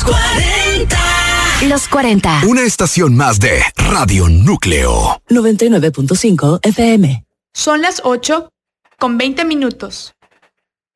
40. Los 40. Una estación más de Radio Núcleo. 99.5 FM. Son las 8:20.